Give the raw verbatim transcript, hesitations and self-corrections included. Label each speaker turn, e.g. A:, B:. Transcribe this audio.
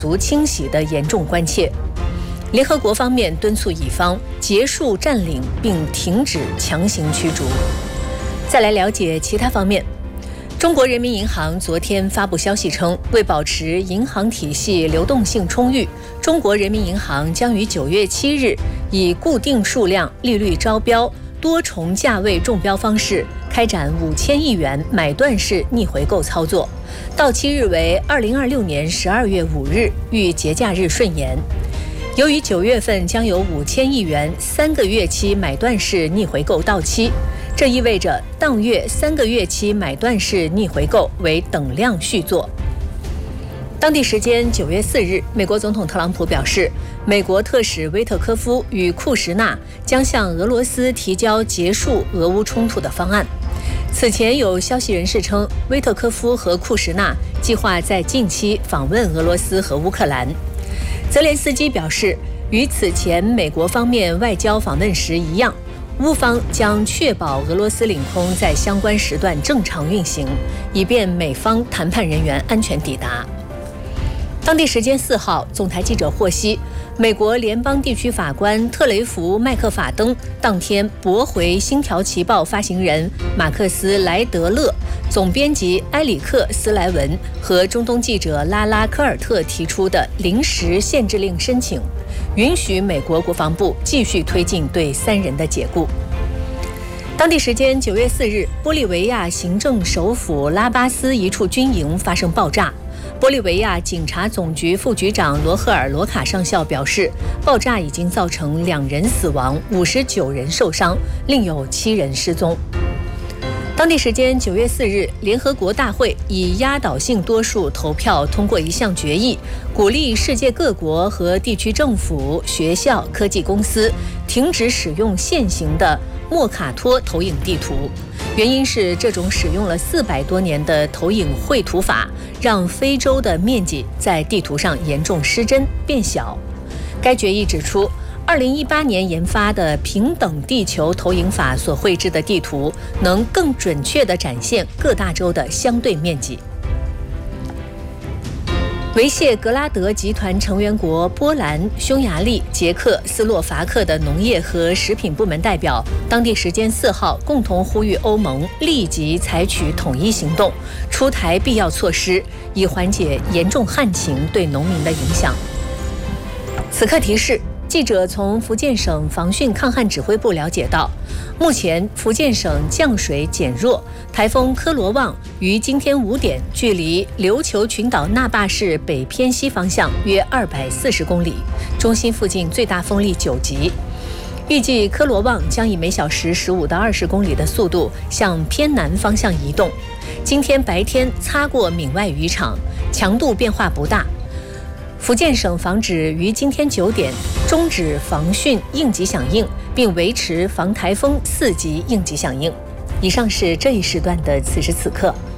A: 族清洗的严重关切。联合国方面敦促以方结束占领并停止强行驱逐。再来了解其他方面。中国人民银行昨天发布消息称，为保持银行体系流动性充裕，中国人民银行将于九月七日以固定数量利率招标、多重价位中标方式开展五千亿元买断式逆回购操作，到期日为二零二六年十二月五日，遇节假日顺延。由于九月份将有五千亿元三个月期买断式逆回购到期，这意味着当月三个月期买断式逆回购为等量续作。当地时间九月四日，美国总统特朗普表示，美国特使威特科夫与库什纳将向俄罗斯提交结束俄乌冲突的方案。此前有消息人士称，威特科夫和库什纳计划在近期访问俄罗斯和乌克兰。泽连斯基表示，与此前美国方面外交访问时一样，乌方将确保俄罗斯领空在相关时段正常运行，以便美方谈判人员安全抵达。当地时间四号，总台记者获悉，美国联邦地区法官特雷弗·麦克法登当天驳回《星条旗报》发行人马克思·莱德勒、总编辑埃里克·斯莱文和中东记者拉拉·科尔特提出的临时限制令申请，允许美国国防部继续推进对三人的解雇。当地时间九月四日，玻利维亚行政首府拉巴斯一处军营发生爆炸。玻利维亚警察总局副局长罗赫尔·罗卡上校表示，爆炸已经造成两人死亡，五十九人受伤，另有七人失踪。当地时间九月四日，联合国大会以压倒性多数投票通过一项决议，鼓励世界各国和地区政府、学校、科技公司停止使用现行的莫卡托投影地图。原因是这种使用了四百多年的投影绘图法，让非洲的面积在地图上严重失真变小。该决议指出，二零一八年研发的平等地球投影法所绘制的地图，能更准确地展现各大洲的相对面积。维谢格拉德集团成员国波兰、匈牙利、捷克、斯洛伐克的农业和食品部门代表，当地时间四号共同呼吁欧盟立即采取统一行动，出台必要措施，以缓解严重旱情对农民的影响。此刻提示，记者从福建省防汛抗旱指挥部了解到，目前福建省降水减弱，台风科罗旺于今天五点距离琉球群岛那霸市北偏西方向约二百四十公里，中心附近最大风力九级。预计科罗旺将以每小时十五到二十公里的速度向偏南方向移动。今天白天擦过闽外渔场，强度变化不大。福建省防指于今天九点终止防汛应急响应，并维持防台风四级应急响应。以上是这一时段的此时此刻。